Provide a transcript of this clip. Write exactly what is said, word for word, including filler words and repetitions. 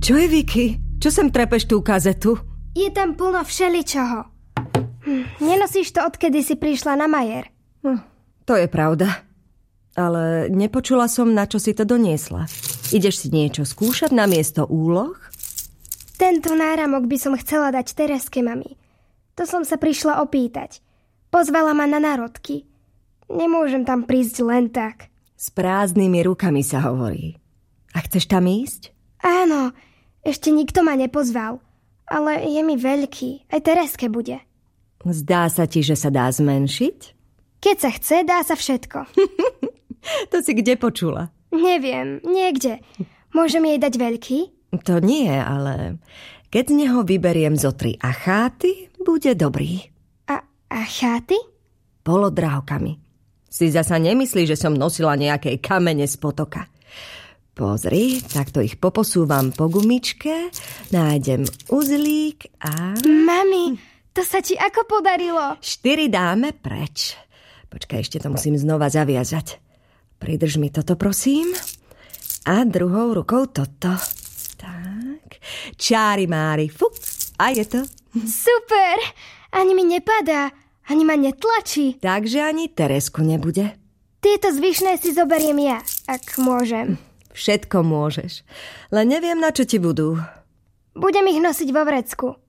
Čo je, Vicky? Čo sem trepeš tú kazetu? Je tam plno všeličoho. Hm, nenosíš to, odkedy si prišla na Majer. Hm, to je pravda. Ale nepočula som, na čo si to doniesla. Ideš si niečo skúšať namiesto úloh? Tento náramok by som chcela dať Tereske mami. To som sa prišla opýtať. Pozvala ma na národky. Nemôžem tam prísť len tak. S prázdnymi rukami sa hovorí. A chceš tam ísť? Áno, ešte nikto ma nepozval. Ale je mi veľký. Aj Tereske bude. Zdá sa ti, že sa dá zmenšiť? Keď sa chce, dá sa všetko. To si kde počula? Neviem, niekde. Môžem jej dať veľký? To nie, ale keď z neho vyberiem zo tri acháty, bude dobrý. A acháty? Polodrahokami. Si zasa nemyslí, že som nosila nejaké kamene z potoka. Pozri, takto ich poposúvam po gumičke, nájdem uzlík a... Mami, to sa ti ako podarilo? Štyri dáme preč. Počkaj, ešte to musím znova zaviazať. Pridrž mi toto, prosím. A druhou rukou toto. Tak. Čári mári, fuk. A je to. Super. Ani mi nepadá. Ani ma netlačí. Takže ani Teresku nebude. Tieto zvyšné si zoberiem ja, ak môžem. Všetko môžeš. Len neviem, na čo ti budú. Budem ich nosiť vo vrecku.